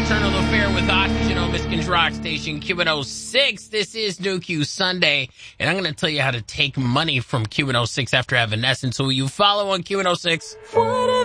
Nocturnal Affair with Oxygen on Michigan's Rock Station, Q106. This is New Q Sunday, and I'm going to tell you how to take money from Q106 after Evanescence. So will you follow on Q106?